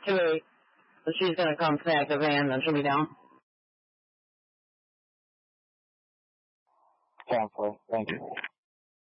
2-8. So she's going to come snag the van, then she'll be down. Sounds good. Thank you.